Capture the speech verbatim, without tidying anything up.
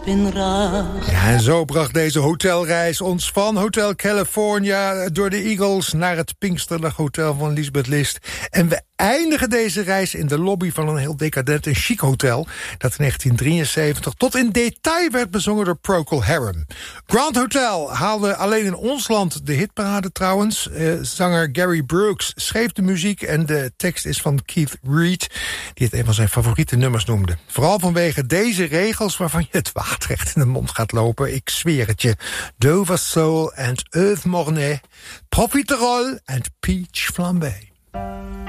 ben raar. Ja, en zo bracht deze hotelreis ons van Hotel California door de Eagles naar het Pinksterdag Hotel van Lisbeth List. En we eindigen deze reis in de lobby van een heel decadent en chic hotel dat in negentien drieënzeventig tot in detail werd bezongen door Procol Harum. Grand Hotel haalde alleen in ons land de hitparade trouwens. Uh, zanger Gary Brooks schreef de muziek en de tekst is van Keith Reid, die het een van zijn favoriete nummers noemde. Vooral vanwege deze regels waarvan je het water echt in de mond gaat lopen. Ik zweer het je. Dover Soul and Earth Mornay, Profiterole and Peach Flambé.